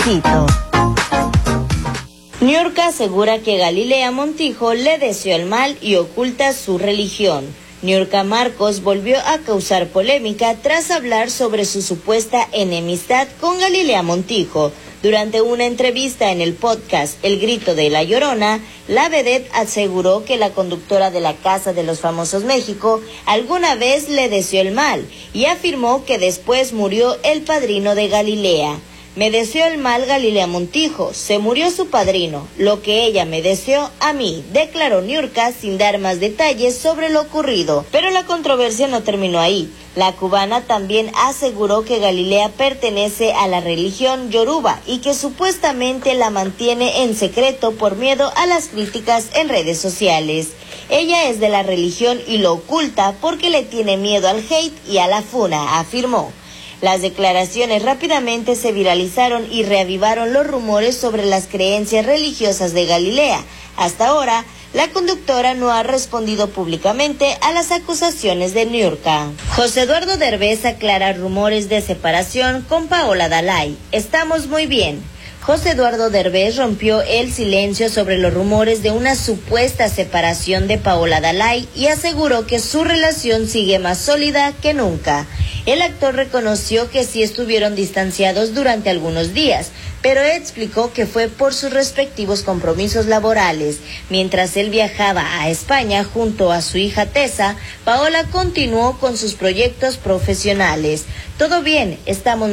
Niurka asegura que Galilea Montijo le deseó el mal y oculta su religión. Niurka Marcos volvió a causar polémica tras hablar sobre su supuesta enemistad con Galilea Montijo. Durante una entrevista en el podcast El Grito de la Llorona, la vedette aseguró que la conductora de la Casa de los Famosos México alguna vez le deseó el mal y afirmó que después murió el padrino de Galilea. Me deseó el mal Galilea Montijo, se murió su padrino, lo que ella me deseó a mí, declaró Niurka sin dar más detalles sobre lo ocurrido. Pero la controversia no terminó ahí. La cubana también aseguró que Galilea pertenece a la religión yoruba y que supuestamente la mantiene en secreto por miedo a las críticas en redes sociales. Ella es de la religión y lo oculta porque le tiene miedo al hate y a la funa, afirmó. Las declaraciones rápidamente se viralizaron y reavivaron los rumores sobre las creencias religiosas de Galilea. Hasta ahora, la conductora no ha respondido públicamente a las acusaciones de Niurka. José Eduardo Derbez aclara rumores de separación con Paola Dalai. Estamos muy bien. José Eduardo Derbez rompió el silencio sobre los rumores de una supuesta separación de Paola Dalai y aseguró que su relación sigue más sólida que nunca. El actor reconoció que sí estuvieron distanciados durante algunos días, pero explicó que fue por sus respectivos compromisos laborales. Mientras él viajaba a España junto a su hija Tessa, Paola continuó con sus proyectos profesionales. Todo bien, estamos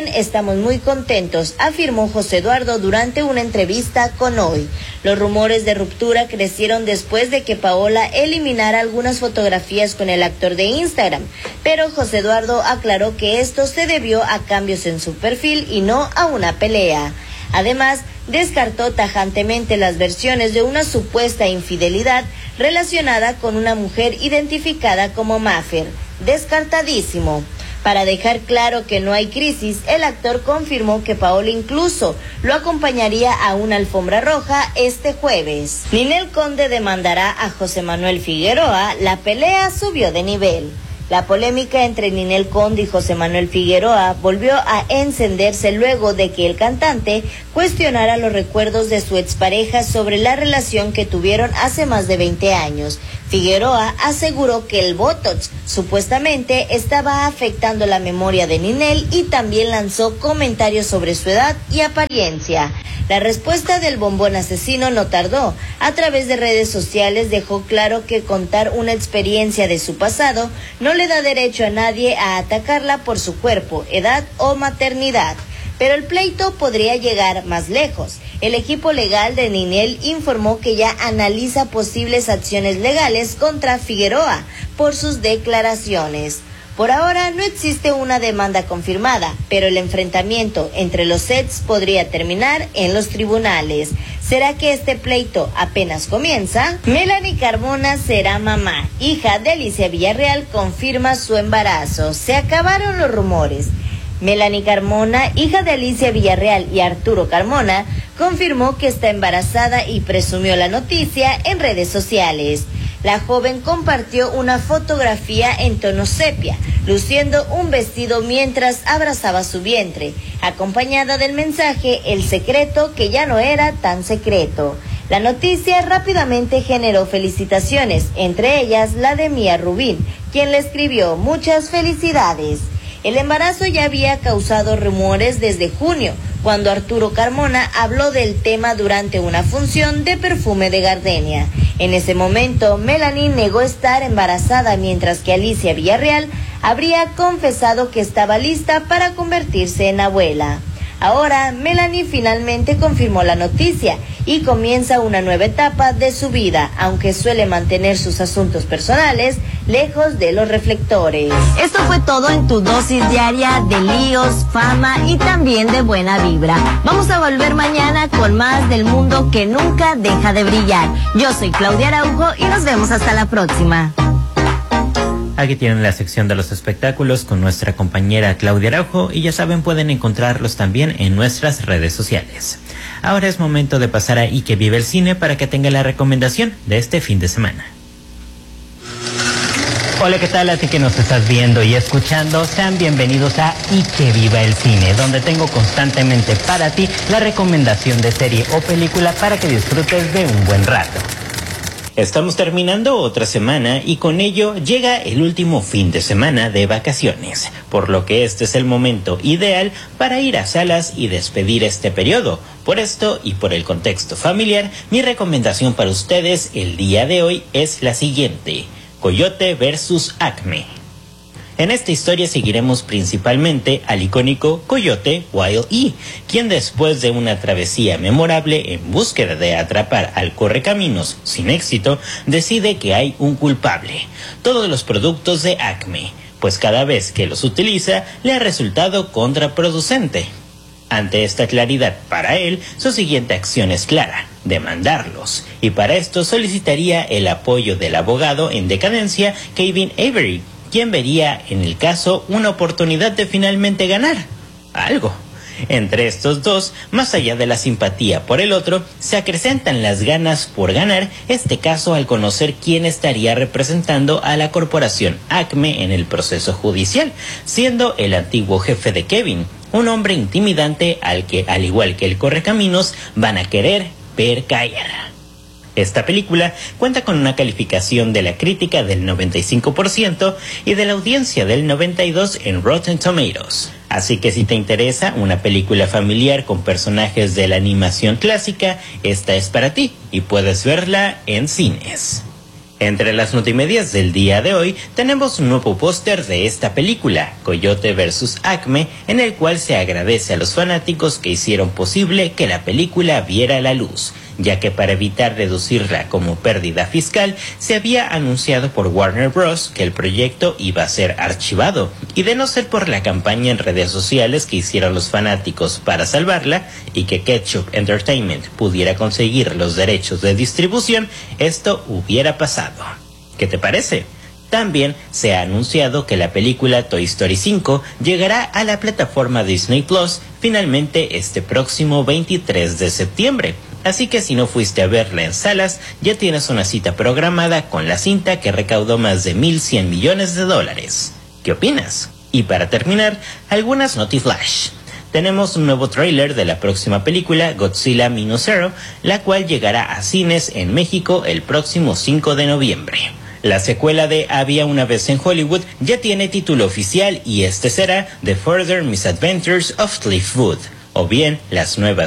muy contentos, afirmó José Eduardo durante una entrevista con Hoy. Los rumores de ruptura crecieron después de que Paola eliminara algunas fotografías con el actor de Instagram, pero José Eduardo aclaró que esto se debió a cambios en su perfil y no a una pelea. Además, descartó tajantemente las versiones de una supuesta infidelidad relacionada con una mujer identificada como Maffer. Descartadísimo. Para dejar claro que no hay crisis, el actor confirmó que Paola incluso lo acompañaría a una alfombra roja este jueves. Ninel Conde demandará a José Manuel Figueroa, la pelea subió de nivel. La polémica entre Ninel Conde y José Manuel Figueroa volvió a encenderse luego de que el cantante cuestionara los recuerdos de su expareja sobre la relación que tuvieron hace más de 20 años. Figueroa aseguró que el Botox supuestamente estaba afectando la memoria de Ninel y también lanzó comentarios sobre su edad y apariencia. La respuesta del bombón asesino no tardó. A través de redes sociales dejó claro que contar una experiencia de su pasado no le da derecho a nadie a atacarla por su cuerpo, edad o maternidad. Pero el pleito podría llegar más lejos. El equipo legal de Ninel informó que ya analiza posibles acciones legales contra Figueroa por sus declaraciones. Por ahora no existe una demanda confirmada, pero el enfrentamiento entre los ex podría terminar en los tribunales. ¿Será que este pleito apenas comienza? Melanie Carmona será mamá. Hija de Alicia Villarreal confirma su embarazo. Se acabaron los rumores. Melanie Carmona, hija de Alicia Villarreal y Arturo Carmona, confirmó que está embarazada y presumió la noticia en redes sociales. La joven compartió una fotografía en tono sepia, luciendo un vestido mientras abrazaba su vientre, acompañada del mensaje "El secreto que ya no era tan secreto". La noticia rápidamente generó felicitaciones, entre ellas la de Mía Rubín, quien le escribió "Muchas felicidades". El embarazo ya había causado rumores desde junio, cuando Arturo Carmona habló del tema durante una función de perfume de gardenia. En ese momento, Melanie negó estar embarazada, mientras que Alicia Villarreal habría confesado que estaba lista para convertirse en abuela. Ahora, Melanie finalmente confirmó la noticia y comienza una nueva etapa de su vida, aunque suele mantener sus asuntos personales lejos de los reflectores. Esto fue todo en tu dosis diaria de líos, fama y también de buena vibra. Vamos a volver mañana con más del mundo que nunca deja de brillar. Yo soy Claudia Araujo y nos vemos hasta la próxima. Aquí tienen la sección de los espectáculos con nuestra compañera Claudia Araujo y ya saben, pueden encontrarlos también en nuestras redes sociales. Ahora es momento de pasar a Y que vive el cine para que tenga la recomendación de este fin de semana. Hola, ¿qué tal a ti que nos estás viendo y escuchando? Sean bienvenidos a Y que viva el cine, donde tengo constantemente para ti la recomendación de serie o película para que disfrutes de un buen rato. Estamos terminando otra semana y con ello llega el último fin de semana de vacaciones, por lo que este es el momento ideal para ir a salas y despedir este periodo. Por esto y por el contexto familiar, mi recomendación para ustedes el día de hoy es la siguiente: Coyote vs. Acme. En esta historia seguiremos principalmente al icónico Coyote Wile-E, quien después de una travesía memorable en búsqueda de atrapar al correcaminos sin éxito, decide que hay un culpable: todos los productos de Acme, pues cada vez que los utiliza le ha resultado contraproducente. Ante esta claridad para él, su siguiente acción es clara: demandarlos, y para esto solicitaría el apoyo del abogado en decadencia Kevin Avery, quien vería en el caso una oportunidad de finalmente ganar algo. Entre estos dos, más allá de la simpatía por el otro, se acrecentan las ganas por ganar este caso al conocer quién estaría representando a la corporación Acme en el proceso judicial, siendo el antiguo jefe de Kevin, un hombre intimidante al que, al igual que el correcaminos, van a querer ver caer. Esta película cuenta con una calificación de la crítica del 95% y de la audiencia del 92% en Rotten Tomatoes. Así que si te interesa una película familiar con personajes de la animación clásica, esta es para ti y puedes verla en cines. Entre las notimedias del día de hoy tenemos un nuevo póster de esta película, Coyote vs. Acme, en el cual se agradece a los fanáticos que hicieron posible que la película viera la luz, ya que para evitar deducirla como pérdida fiscal, se había anunciado por Warner Bros. Que el proyecto iba a ser archivado, y de no ser por la campaña en redes sociales que hicieron los fanáticos para salvarla, y que Ketchup Entertainment pudiera conseguir los derechos de distribución, esto hubiera pasado. ¿Qué te parece? También se ha anunciado que la película Toy Story 5 llegará a la plataforma Disney Plus finalmente este próximo 23 de septiembre. Así que si no fuiste a verla en salas, ya tienes una cita programada con la cinta que recaudó más de $1,100 millones. ¿Qué opinas? Y para terminar, algunas notiflash. Tenemos un nuevo tráiler de la próxima película Godzilla Minus Zero, la cual llegará a cines en México el próximo 5 de noviembre. La secuela de Había una vez en Hollywood ya tiene título oficial y este será The Further Misadventures of Cliff Booth, o bien Las nuevas